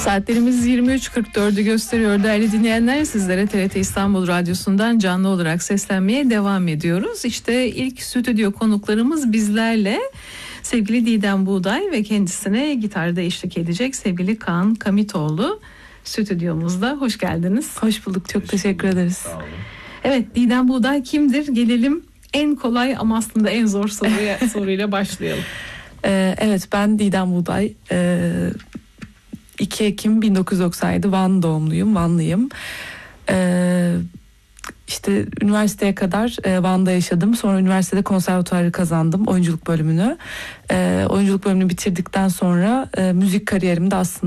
Saatlerimiz 23.44'ü gösteriyor değerli dinleyenler. Sizlere TRT İstanbul Radyosu'ndan canlı olarak seslenmeye devam ediyoruz. İşte ilk stüdyo konuklarımız bizlerle. Sevgili Didem Buğday ve kendisine gitarda eşlik edecek sevgili Kaan Kamitoğlu stüdyomuzda. Hoş geldiniz. Hoş bulduk. Çok teşekkür ederiz. Sağ olun. Evet, Didem Buğday kimdir? Gelelim en kolay ama aslında en zor soruyla başlayalım. Evet, ben Didem Buğday. 2 Ekim 1997 Van doğumluyum, Vanlıyım. İşte üniversiteye kadar Van'da yaşadım. Sonra üniversitede konservatuvarı kazandım, oyunculuk bölümünü. Oyunculuk bölümünü bitirdikten sonra müzik kariyerimde aslında